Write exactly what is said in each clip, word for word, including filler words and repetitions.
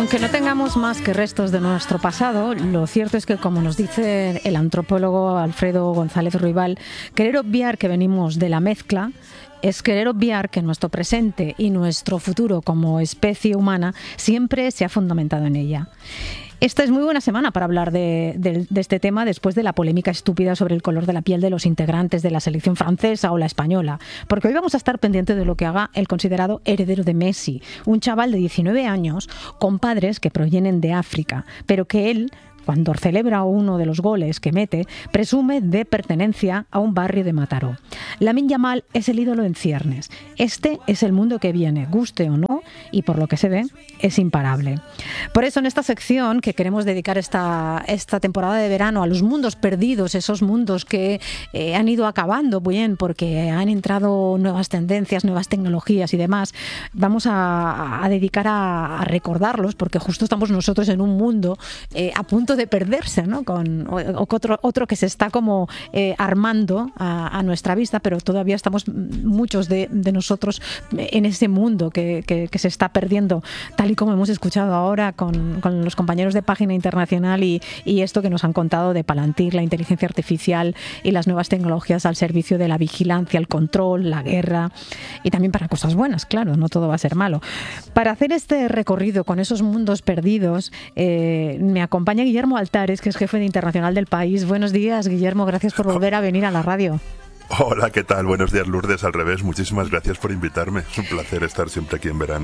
Aunque no tengamos más que restos de nuestro pasado, lo cierto es que, como nos dice el antropólogo Alfredo González Ruibal, querer obviar que venimos de la mezcla es querer obviar que nuestro presente y nuestro futuro como especie humana siempre se ha fundamentado en ella. Esta es muy buena semana para hablar de, de, de este tema después de la polémica estúpida sobre el color de la piel de los integrantes de la selección francesa o la española, porque hoy vamos a estar pendientes de lo que haga el considerado heredero de Messi, un chaval de diecinueve años con padres que provienen de África, pero que él, cuando celebra uno de los goles que mete, presume de pertenencia a un barrio de Mataró. Lamine Yamal es el ídolo en ciernes. Este es el mundo que viene, guste o no, y por lo que se ve, es imparable. Por eso, en esta sección que queremos dedicar esta, esta temporada de verano a los mundos perdidos, esos mundos que eh, han ido acabando bien porque han entrado nuevas tendencias, nuevas tecnologías y demás, vamos a, a dedicar a, a recordarlos, porque justo estamos nosotros en un mundo eh, a punto de perderse, ¿no? Con o, o otro, otro que se está como eh, armando a, a nuestra vista, pero todavía estamos muchos de, de nosotros en ese mundo que, que, que se está perdiendo, tal y como hemos escuchado ahora con, con los compañeros de Página Internacional y, y esto que nos han contado de Palantir, la inteligencia artificial y las nuevas tecnologías al servicio de la vigilancia, el control, la guerra, y también para cosas buenas, claro, no todo va a ser malo. Para hacer este recorrido con esos mundos perdidos, eh, me acompaña Guillermo Guillermo Altares, que es jefe de Internacional del País. Buenos días, Guillermo, gracias por volver a venir a la radio. Hola, ¿qué tal? Buenos días, Lourdes. Al revés, muchísimas gracias por invitarme. Es un placer estar siempre aquí en verano.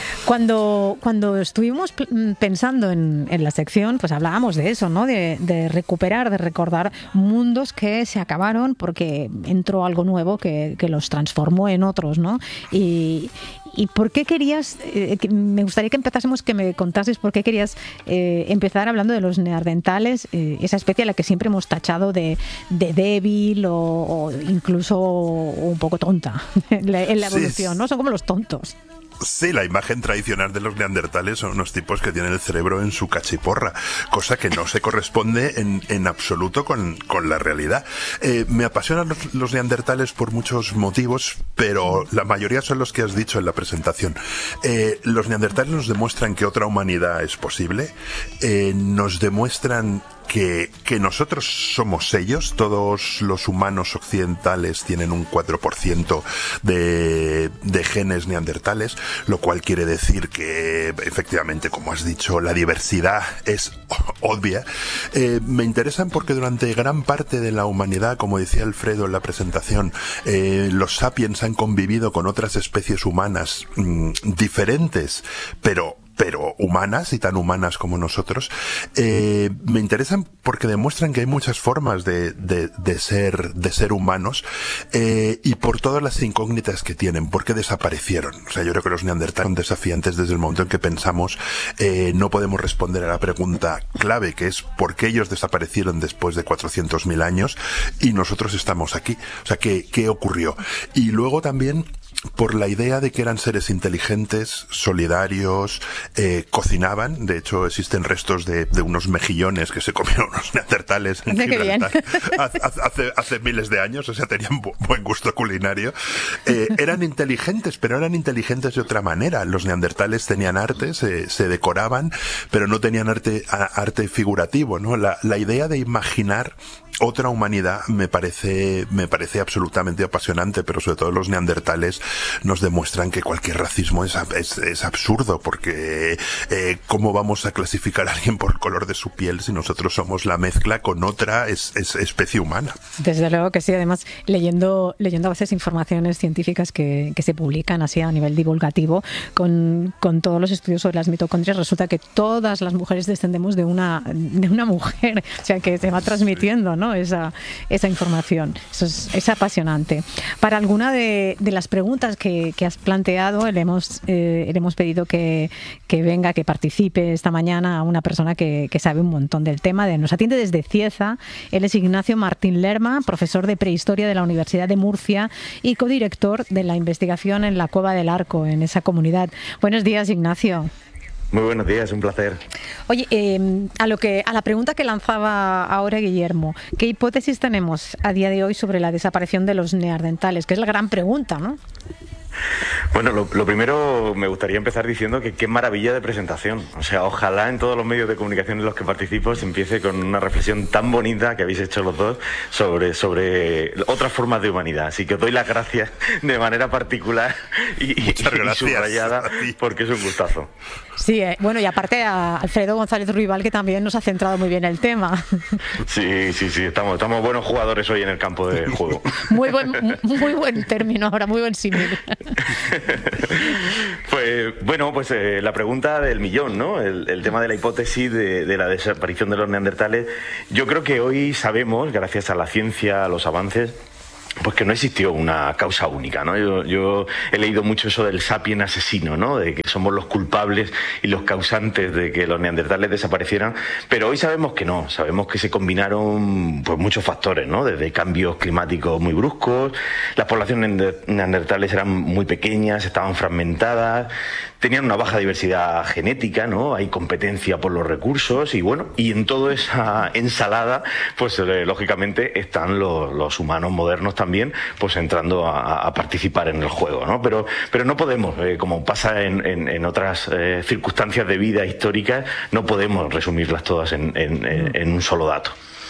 Cuando, cuando estuvimos pensando en, en la sección, pues hablábamos de eso, ¿no? De, de recuperar, de recordar mundos que se acabaron porque entró algo nuevo que, que los transformó en otros, ¿no? Y, ¿Y por qué querías, eh, que me gustaría que empezásemos, que me contases por qué querías eh, empezar hablando de los neandertales, eh, esa especie a la que siempre hemos tachado de, de débil o, o incluso un poco tonta en la, en la evolución, sí. ¿No? Son como los tontos. Sí, la imagen tradicional de los neandertales son unos tipos que tienen el cerebro en su cachiporra, cosa que no se corresponde en, en absoluto con, con la realidad. Eh, me apasionan los, los neandertales por muchos motivos, pero la mayoría son los que has dicho en la presentación. Eh, los neandertales nos demuestran que otra humanidad es posible, eh, nos demuestran Que, que nosotros somos ellos. Todos los humanos occidentales tienen un cuatro por ciento de, de genes neandertales, lo cual quiere decir que, efectivamente, como has dicho, la diversidad es obvia. Eh, me interesan porque durante gran parte de la humanidad, como decía Alfredo en la presentación, eh, los sapiens han convivido con otras especies humanas mmm, diferentes, pero pero humanas y tan humanas como nosotros. Eh, me interesan porque demuestran que hay muchas formas de, de, de ser de ser humanos, eh, y por todas las incógnitas que tienen. ¿Por qué desaparecieron? O sea, yo creo que los neandertales son desafiantes desde el momento en que pensamos eh, no podemos responder a la pregunta clave, que es ¿por qué ellos desaparecieron después de cuatrocientos mil años y nosotros estamos aquí? O sea, ¿qué, qué ocurrió? Y luego también por la idea de que eran seres inteligentes, solidarios, eh, cocinaban. De hecho, existen restos de, de unos mejillones que se comieron unos neandertales en Gibraltar hace, hace, hace miles de años, o sea, tenían bu buen gusto culinario. Eh, eran inteligentes, pero eran inteligentes de otra manera. Los neandertales tenían arte, se, se decoraban, pero no tenían arte, a, arte figurativo, ¿no? La, la idea de imaginar otra humanidad me parece me parece absolutamente apasionante, pero sobre todo los neandertales nos demuestran que cualquier racismo es, es, es absurdo, porque eh, ¿cómo vamos a clasificar a alguien por el color de su piel si nosotros somos la mezcla con otra es, es especie humana? Desde luego que sí. Además, leyendo leyendo a veces informaciones científicas que, que se publican así a nivel divulgativo con, con todos los estudios sobre las mitocondrias, resulta que todas las mujeres descendemos de una, de una mujer, o sea que se va transmitiendo, ¿no? Esa, esa información. Eso es, es apasionante. Para alguna de, de las preguntas que, que has planteado, le hemos, eh, le hemos pedido que, que venga, que participe esta mañana a una persona que, que sabe un montón del tema. De, nos atiende desde Cieza. Él es Ignacio Martín Lerma, profesor de prehistoria de la Universidad de Murcia y codirector de la investigación en la Cueva del Arco, en esa comunidad. Buenos días, Ignacio. Muy buenos días, un placer. Oye, eh, a lo que a la pregunta que lanzaba ahora Guillermo, ¿qué hipótesis tenemos a día de hoy sobre la desaparición de los neandertales? Que es la gran pregunta, ¿no? Bueno, lo, lo primero me gustaría empezar diciendo que qué maravilla de presentación. O sea, ojalá en todos los medios de comunicación en los que participo se empiece con una reflexión tan bonita que habéis hecho los dos sobre, sobre otras formas de humanidad. Así que os doy las gracias de manera particular y, y, y subrayada porque es un gustazo. Sí, eh, bueno, y aparte a Alfredo González Ruibal, que también nos ha centrado muy bien el tema. Sí, sí, sí, estamos, estamos buenos jugadores hoy en el campo de juego. Muy buen, muy buen término ahora, muy buen símil. Pues bueno, pues eh, la pregunta del millón, ¿no? El, el tema de la hipótesis de, de la desaparición de los neandertales. Yo creo que hoy sabemos, gracias a la ciencia, a los avances, pues que no existió una causa única, ¿no? Yo, yo he leído mucho eso del sapien asesino, ¿no? De que somos los culpables y los causantes de que los neandertales desaparecieran, pero hoy sabemos que no, sabemos que se combinaron pues muchos factores, ¿no? Desde cambios climáticos muy bruscos, las poblaciones neandertales eran muy pequeñas, estaban fragmentadas, tenían una baja diversidad genética, ¿no? Hay competencia por los recursos y bueno, y en toda esa ensalada, pues eh, lógicamente están los, los humanos modernos también, pues entrando a, a participar en el juego, ¿no? Pero, pero no podemos, eh, como pasa en, en, en otras eh, circunstancias de vida históricas, no podemos resumirlas todas en, en, en, en un solo dato.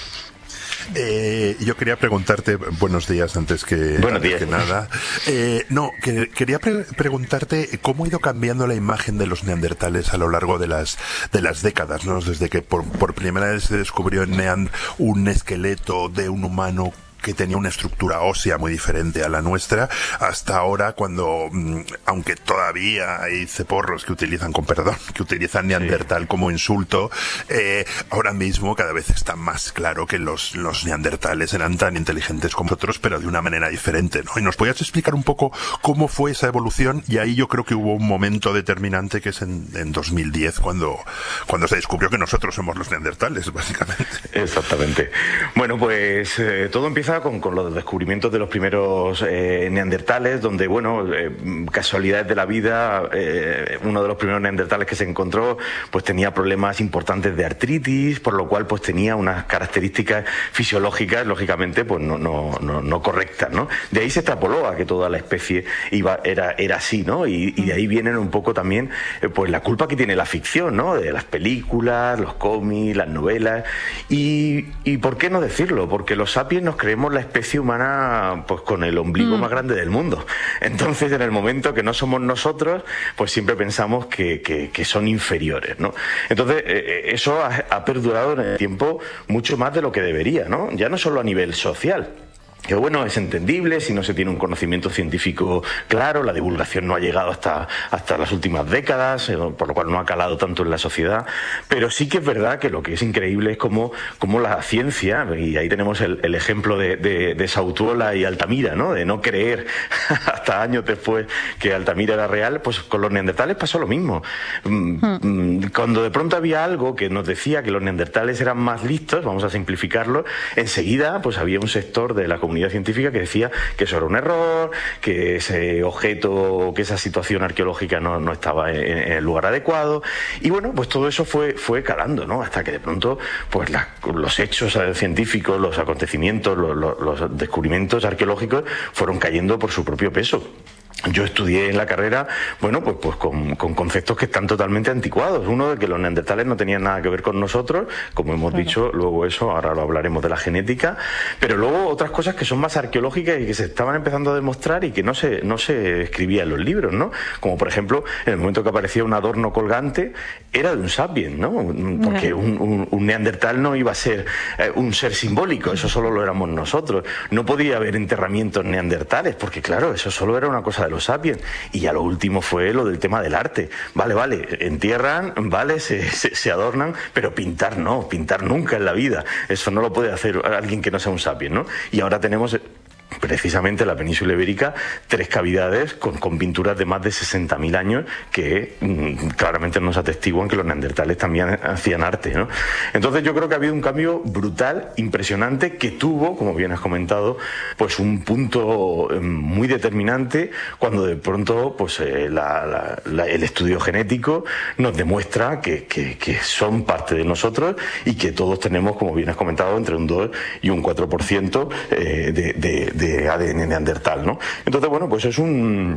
Eh, yo quería preguntarte, buenos días antes que, buenos antes días. que nada. Eh, no, que, quería pre preguntarte cómo ha ido cambiando la imagen de los neandertales a lo largo de las de las décadas, ¿no? Desde que por, por primera vez se descubrió en Neand un esqueleto de un humano que tenía una estructura ósea muy diferente a la nuestra, hasta ahora cuando, aunque todavía hay ceporros que utilizan, con perdón, que utilizan neandertal sí. como insulto, eh, ahora mismo cada vez está más claro que los, los neandertales eran tan inteligentes como nosotros, pero de una manera diferente, ¿no? ¿Y nos podías explicar un poco cómo fue esa evolución? Y ahí yo creo que hubo un momento determinante que es en, en dos mil diez, cuando, cuando se descubrió que nosotros somos los neandertales, básicamente. Exactamente. Bueno, pues eh, todo empieza Con, con los descubrimientos de los primeros eh, neandertales, donde, bueno, eh, casualidades de la vida, eh, uno de los primeros neandertales que se encontró, pues tenía problemas importantes de artritis, por lo cual pues tenía unas características fisiológicas, lógicamente, pues no, no, no, no correctas, ¿no? De ahí se extrapoló a que toda la especie iba, era, era así, ¿no? Y, y de ahí vienen un poco también, eh, pues la culpa que tiene la ficción, ¿no? De las películas, los cómics, las novelas, y, y ¿por qué no decirlo? Porque los sapiens nos creemos la especie humana pues con el ombligo mm. más grande del mundo. Entonces, en el momento que no somos nosotros, pues siempre pensamos que, que, que son inferiores, ¿no? Entonces, eh, eso ha, ha perdurado en el tiempo mucho más de lo que debería, ¿no? Ya no solo a nivel social, que bueno, es entendible si no se tiene un conocimiento científico claro, la divulgación no ha llegado hasta, hasta las últimas décadas, eh, por lo cual no ha calado tanto en la sociedad, pero sí que es verdad que lo que es increíble es cómo, cómo la ciencia, y ahí tenemos el, el ejemplo de, de, de Sautuola y Altamira, ¿no? De no creer hasta años después que Altamira era real, pues con los neandertales pasó lo mismo. Hmm. Cuando de pronto había algo que nos decía que los neandertales eran más listos, vamos a simplificarlo, enseguida pues había un sector de la comunidad científica que decía que eso era un error, que ese objeto, que esa situación arqueológica no, no estaba en, en el lugar adecuado, y bueno, pues todo eso fue, fue calando, ¿no? Hasta que de pronto pues la, los hechos científicos, los acontecimientos, los, los, los descubrimientos arqueológicos fueron cayendo por su propio peso. Yo estudié en la carrera, bueno, pues, pues con, con conceptos que están totalmente anticuados. Uno, de que los neandertales no tenían nada que ver con nosotros, como hemos claro. dicho, luego eso, ahora lo hablaremos de la genética, pero luego otras cosas que son más arqueológicas y que se estaban empezando a demostrar y que no se, no se escribía en los libros, ¿no? Como por ejemplo, en el momento que aparecía un adorno colgante, era de un sapien, ¿no? Porque un, un, un neandertal no iba a ser eh, un ser simbólico, eso solo lo éramos nosotros. No podía haber enterramientos neandertales, porque claro, eso solo era una cosa de los sapiens. Y ya lo último fue lo del tema del arte. Vale, vale, entierran, vale, se, se, se adornan, pero pintar no, pintar nunca en la vida. Eso no lo puede hacer alguien que no sea un sapien, ¿no? Y ahora tenemos precisamente en la península ibérica tres cavidades con, con pinturas de más de sesenta mil años que mmm, claramente nos atestiguan que los neandertales también hacían arte, ¿no? Entonces yo creo que ha habido un cambio brutal, impresionante, que tuvo, como bien has comentado, pues un punto eh, muy determinante cuando de pronto pues eh, la, la, la, el estudio genético nos demuestra que, que, que son parte de nosotros y que todos tenemos, como bien has comentado, entre un dos y un cuatro por ciento eh, de, de de A D N neandertal, ¿no? Entonces, bueno, pues es un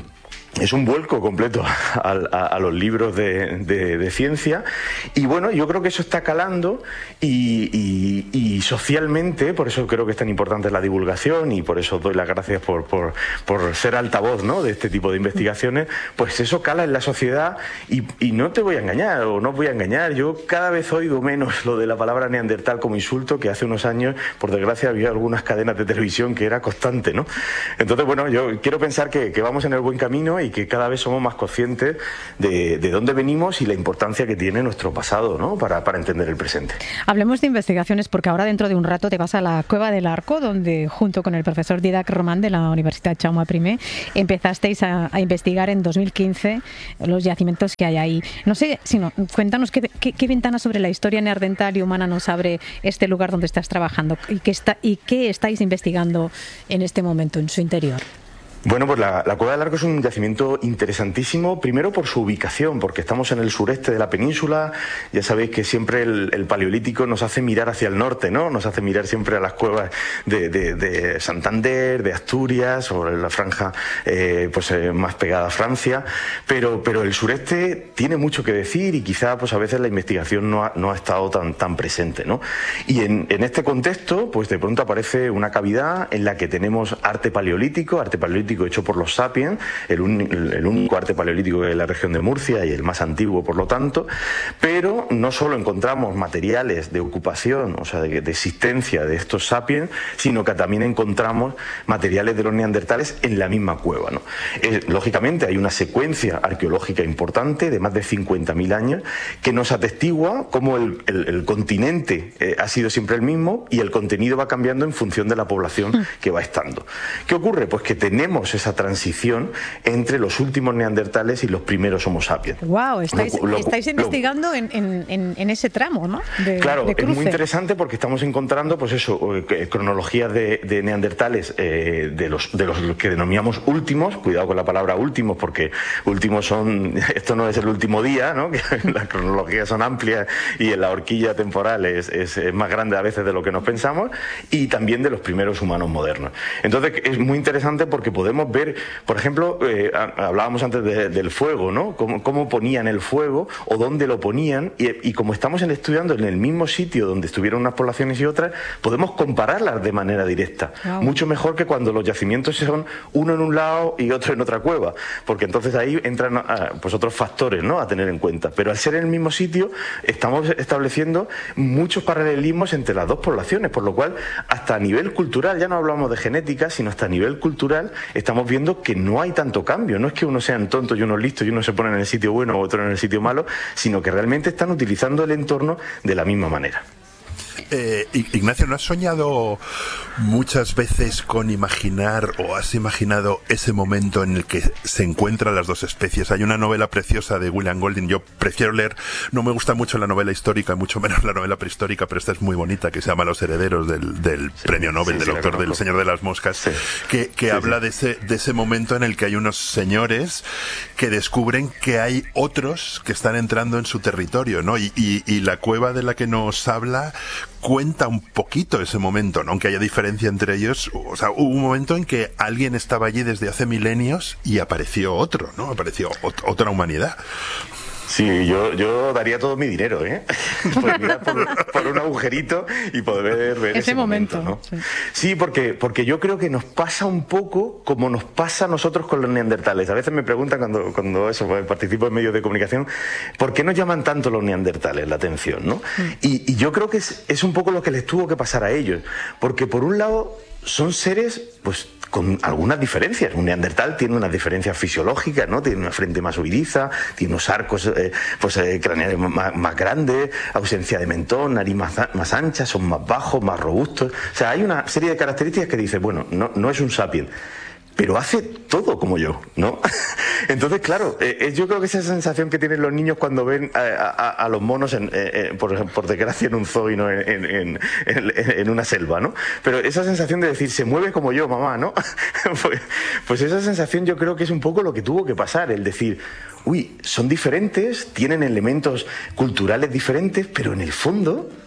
es un vuelco completo a, a, a los libros de, de, de ciencia, y bueno, yo creo que eso está calando y, y, y socialmente, por eso creo que es tan importante la divulgación y por eso os doy las gracias por, por, por ser altavoz, ¿no?, de este tipo de investigaciones. Pues eso cala en la sociedad y, y no te voy a engañar o no os voy a engañar, yo cada vez oigo menos lo de la palabra neandertal como insulto, que hace unos años, por desgracia, había algunas cadenas de televisión que era constante, ¿no? Entonces, bueno, yo quiero pensar que, que vamos en el buen camino y que cada vez somos más conscientes de, de dónde venimos y la importancia que tiene nuestro pasado, ¿no?, para, para entender el presente. Hablemos de investigaciones, porque ahora dentro de un rato te vas a la Cueva del Arco, donde junto con el profesor Didac Román de la Universidad Jaume I empezasteis a, a investigar en dos mil quince los yacimientos que hay ahí. No sé, sino, cuéntanos qué, qué, qué ventana sobre la historia neandertal y humana nos abre este lugar donde estás trabajando y qué, está, y qué estáis investigando en este momento en su interior. Bueno, pues la, la Cueva del Arco es un yacimiento interesantísimo, primero por su ubicación, porque estamos en el sureste de la península. Ya sabéis que siempre el, el paleolítico nos hace mirar hacia el norte, ¿no? Nos hace mirar siempre a las cuevas de, de, de Santander, de Asturias, o la franja eh, pues eh, más pegada a Francia, pero, pero el sureste tiene mucho que decir y quizá pues a veces la investigación no ha, no ha estado tan, tan presente, ¿no? Y en, en este contexto, pues de pronto aparece una cavidad en la que tenemos arte paleolítico, arte paleolítico hecho por los sapiens, el, un, el único arte paleolítico de la región de Murcia y el más antiguo, por lo tanto, pero no solo encontramos materiales de ocupación, o sea, de, de existencia de estos sapiens, sino que también encontramos materiales de los neandertales en la misma cueva, ¿no? Eh, lógicamente hay una secuencia arqueológica importante de más de cincuenta mil años que nos atestigua cómo el, el, el continente eh, ha sido siempre el mismo y el contenido va cambiando en función de la población que va estando. ¿Qué ocurre? Pues que tenemos esa transición entre los últimos neandertales y los primeros Homo sapiens. Wow, estáis, lo, lo, estáis investigando lo, en, en, en ese tramo, ¿no? De, claro, de cruce. Es muy interesante porque estamos encontrando, pues eso, cronologías de, de neandertales eh, de los de los que denominamos últimos. Cuidado con la palabra últimos, porque últimos son, esto no es el último día, ¿no? Que las cronologías son amplias y en la horquilla temporal es, es, es más grande a veces de lo que nos pensamos, y también de los primeros humanos modernos. Entonces es muy interesante porque podemos Podemos ver, por ejemplo, eh, hablábamos antes de, del fuego, ¿no? Cómo, cómo ponían el fuego o dónde lo ponían, y, y como estamos estudiando en el mismo sitio donde estuvieron unas poblaciones y otras, podemos compararlas de manera directa. Wow. Mucho mejor que cuando los yacimientos son uno en un lado y otro en otra cueva, porque entonces ahí entran ah, pues otros factores, ¿no?, a tener en cuenta. Pero al ser en el mismo sitio, estamos estableciendo muchos paralelismos entre las dos poblaciones, por lo cual, hasta a nivel cultural, ya no hablamos de genética, sino hasta a nivel cultural, estamos viendo que no hay tanto cambio. No es que unos sean tontos y unos listos y uno se pone en el sitio bueno o otro en el sitio malo, sino que realmente están utilizando el entorno de la misma manera. Eh, Ignacio, ¿no has soñado muchas veces con imaginar o has imaginado ese momento en el que se encuentran las dos especies? Hay una novela preciosa de William Golding, yo prefiero leer, no me gusta mucho la novela histórica, mucho menos la novela prehistórica, pero esta es muy bonita, que se llama Los herederos del, del sí, premio Nobel, sí, del sí, autor del Señor de las Moscas, sí. que, que sí, habla sí. De, ese, de ese momento en el que hay unos señores que descubren que hay otros que están entrando en su territorio, ¿no? Y, y, y la cueva de la que nos habla cuenta un poquito ese momento, ¿no? Aunque haya diferencia entre ellos. O sea, hubo un momento en que alguien estaba allí desde hace milenios y apareció otro, ¿no? Apareció ot- otra humanidad. Sí, yo, yo daría todo mi dinero, ¿eh? Por mirar por, por un agujerito y poder ver ese, ese momento, momento, ¿no? Sí, sí porque, porque yo creo que nos pasa un poco como nos pasa a nosotros con los neandertales. A veces me preguntan cuando, cuando eso, pues, participo en medios de comunicación, ¿por qué nos llaman tanto los neandertales la atención, ¿no? Mm. Y, y yo creo que es, es un poco lo que les tuvo que pasar a ellos. Porque por un lado son seres, pues, con algunas diferencias. Un neandertal tiene unas diferencias fisiológicas, ¿no? Tiene una frente más huidiza, tiene unos arcos eh, pues, eh, craneales más, más grandes, ausencia de mentón, nariz más, más ancha, son más bajos, más robustos. O sea, hay una serie de características que dice, bueno, no, no es un sapiens, pero hace todo como yo, ¿no? Entonces, claro, eh, yo creo que esa sensación que tienen los niños cuando ven a, a, a los monos, en, eh, por, por desgracia, en un zoo y no en, en, en, en una selva, ¿no? Pero esa sensación de decir, se mueve como yo, mamá, ¿no? pues, pues esa sensación yo creo que es un poco lo que tuvo que pasar, el decir, uy, son diferentes, tienen elementos culturales diferentes, pero en el fondo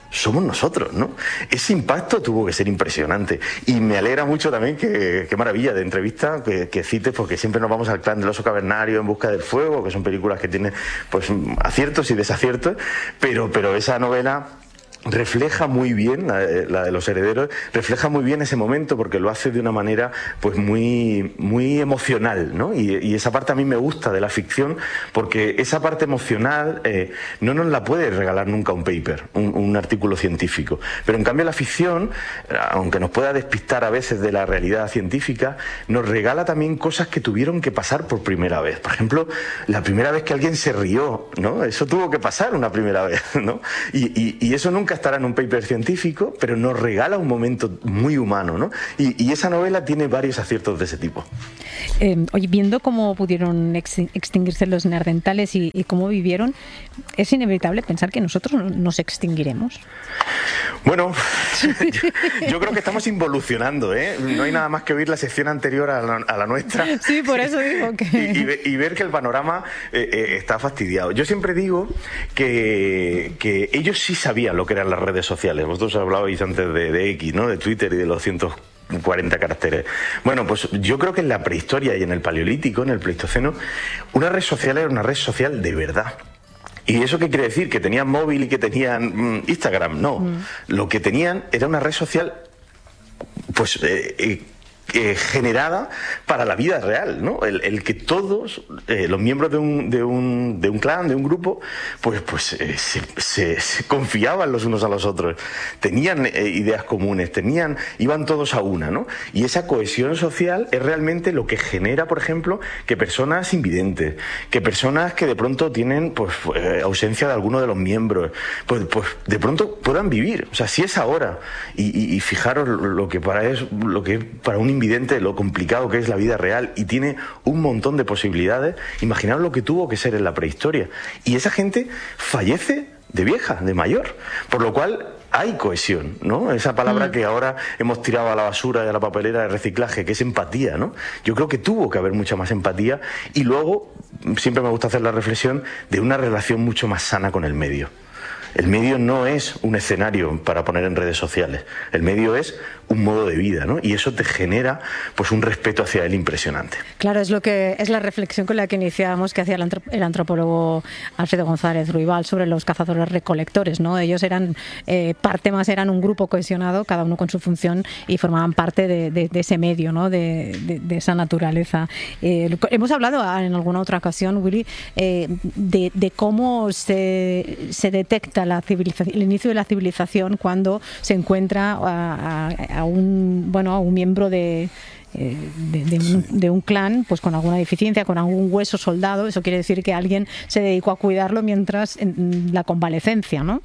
somos nosotros, ¿no? Ese impacto tuvo que ser impresionante y me alegra mucho también que, qué maravilla de entrevista que, que cites, porque siempre nos vamos al Clan del oso cavernario, En busca del fuego, que son películas que tienen pues aciertos y desaciertos, pero, pero esa novela refleja muy bien, la, la de Los herederos, refleja muy bien ese momento porque lo hace de una manera pues muy, muy emocional, ¿no? Y, y esa parte a mí me gusta de la ficción porque esa parte emocional eh, no nos la puede regalar nunca un paper, un, un artículo científico. Pero en cambio la ficción, aunque nos pueda despistar a veces de la realidad científica, nos regala también cosas que tuvieron que pasar por primera vez. Por ejemplo, la primera vez que alguien se rió, ¿no? Eso tuvo que pasar una primera vez, ¿no? Y, y, y eso nunca estará en un paper científico, pero nos regala un momento muy humano, ¿no? Y, y esa novela tiene varios aciertos de ese tipo. Eh, oye, viendo cómo pudieron ex extinguirse los neandertales y, y cómo vivieron, ¿es inevitable pensar que nosotros no, nos extinguiremos? Bueno, yo, yo creo que estamos involucionando, ¿eh? No hay nada más que oír la sección anterior a la, a la nuestra. Sí, por eso digo que... Y, y, y ver que el panorama eh, eh, está fastidiado. Yo siempre digo que, que ellos sí sabían lo que eran las redes sociales. Vosotros hablabais antes de, de X, ¿no? De Twitter y de los ciento cuarenta caracteres. Bueno, pues yo creo que en la prehistoria y en el paleolítico, en el pleistoceno, una red social era una red social de verdad. ¿Y eso qué quiere decir? ¿Que tenían móvil y que tenían mm, Instagram? No. Mm. Lo que tenían era una red social pues eh, eh, Eh, generada para la vida real, ¿no? El, el que todos eh, los miembros de un, de, un, de un clan, de un grupo, pues, pues eh, se, se, se confiaban los unos a los otros, tenían eh, ideas comunes, tenían, iban todos a una, ¿no? Y esa cohesión social es realmente lo que genera, por ejemplo, que personas invidentes, que personas que de pronto tienen pues eh, ausencia de alguno de los miembros, pues, pues de pronto puedan vivir. O sea, si es ahora, y, y, y fijaros lo que para es, lo que para un invidente, lo complicado que es la vida real y tiene un montón de posibilidades. Imaginaos lo que tuvo que ser en la prehistoria. Y esa gente fallece de vieja, de mayor. Por lo cual hay cohesión, ¿no? Esa palabra mm. que ahora hemos tirado a la basura y a la papelera de reciclaje, que es empatía, ¿no? Yo creo que tuvo que haber mucha más empatía y luego, siempre me gusta hacer la reflexión de una relación mucho más sana con el medio. El medio no es un escenario para poner en redes sociales. El medio es un modo de vida, ¿no? Y eso te genera pues un respeto hacia él impresionante. Claro, es lo que es la reflexión con la que iniciábamos, que hacía el, antrop el antropólogo Alfredo González Ruibal sobre los cazadores recolectores, ¿no? Ellos eran eh, parte más, eran un grupo cohesionado, cada uno con su función, y formaban parte de, de, de ese medio, ¿no? De, de, de esa naturaleza. Eh, hemos hablado en alguna otra ocasión, Willy, eh, de, de cómo se, se detecta la civilización, el inicio de la civilización cuando se encuentra a, a, a un bueno a un miembro de De, de, un, de un clan pues con alguna deficiencia, con algún hueso soldado. Eso quiere decir que alguien se dedicó a cuidarlo mientras en la convalecencia, ¿no?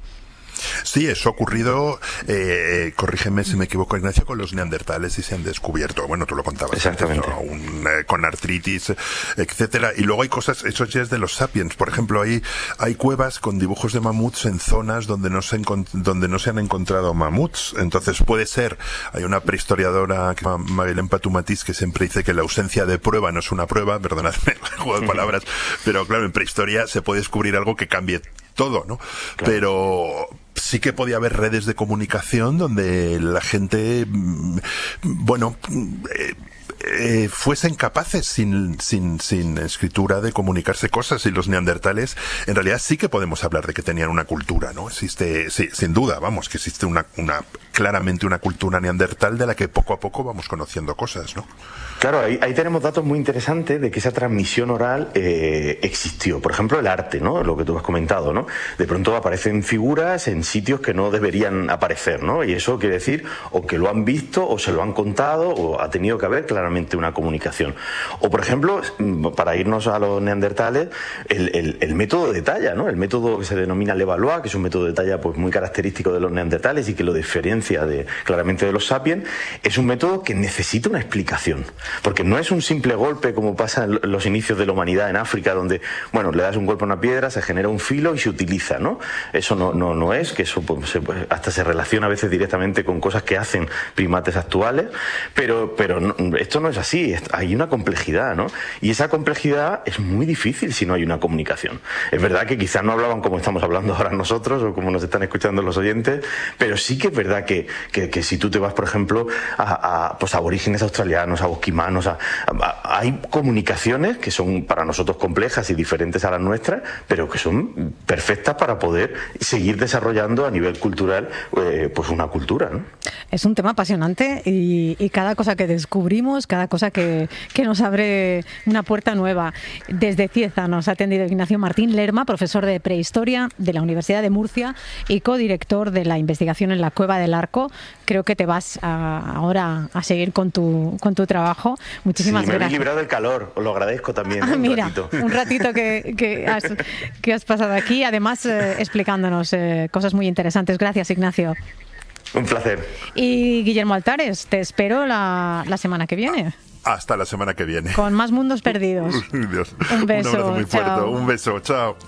Sí, eso ha ocurrido, eh, corrígeme si me equivoco, Ignacio, con los neandertales y se han descubierto, bueno, tú lo contabas, exactamente, antes, ¿no? Un, eh, con artritis, etcétera. Y luego hay cosas, eso ya es de los sapiens. Por ejemplo, hay, hay cuevas con dibujos de mamuts en zonas donde no se donde no se han encontrado mamuts. Entonces puede ser, hay una prehistoriadora que se llama Maguilén Patumatís que siempre dice que la ausencia de prueba no es una prueba, perdonadme el juego de palabras, pero claro, en prehistoria se puede descubrir algo que cambie todo, ¿no? Claro. Pero sí que podía haber redes de comunicación donde la gente, bueno, eh, eh, fuesen capaces sin, sin, sin escritura de comunicarse cosas, y los neandertales en realidad sí que podemos hablar de que tenían una cultura, ¿no? Existe, sí, sin duda, vamos, que existe una, una, claramente una cultura neandertal de la que poco a poco vamos conociendo cosas, ¿no? Claro, ahí, ahí tenemos datos muy interesantes de que esa transmisión oral eh, existió. Por ejemplo, el arte, ¿no? Lo que tú has comentado, ¿no? De pronto aparecen figuras en sitios que no deberían aparecer, ¿no? Y eso quiere decir o que lo han visto o se lo han contado o ha tenido que haber claramente una comunicación. O, por ejemplo, para irnos a los neandertales, el, el, el método de talla, ¿no? El método que se denomina Levallois, que es un método de talla pues muy característico de los neandertales y que lo diferencia de, claramente de los sapiens, es un método que necesita una explicación. Porque no es un simple golpe como pasa en los inicios de la humanidad en África, donde, bueno, le das un golpe a una piedra, se genera un filo y se utiliza, ¿no? Eso no, no, no es, que eso pues, se, hasta se relaciona a veces directamente con cosas que hacen primates actuales, pero, pero no, esto esto no es así, hay una complejidad, ¿no? Y esa complejidad es muy difícil si no hay una comunicación. Es verdad que quizás no hablaban como estamos hablando ahora nosotros o como nos están escuchando los oyentes, pero sí que es verdad que, que, que si tú te vas, por ejemplo, a, a pues, aborígenes australianos, a bosquimanos, a, a, hay comunicaciones que son para nosotros complejas y diferentes a las nuestras, pero que son perfectas para poder seguir desarrollando a nivel cultural eh, pues una cultura, ¿no? Es un tema apasionante y, y cada cosa que descubrimos, cada cosa que, que nos abre una puerta nueva. Desde Cieza nos ha atendido Ignacio Martín Lerma, profesor de prehistoria de la Universidad de Murcia y codirector de la investigación en la Cueva del Arco. Creo que te vas a, ahora a seguir con tu, con tu trabajo. Muchísimas sí, me gracias. Me he librado del calor, os lo agradezco también. Ah, un mira, ratito. un ratito que, que, has, que has pasado aquí, además eh, explicándonos eh, cosas muy interesantes. Gracias, Ignacio. Un placer. Y Guillermo Altares, te espero la, la semana que viene. Hasta la semana que viene. Con más mundos perdidos. Dios. Un beso. Un abrazo muy fuerte. Chao. Un beso. Chao.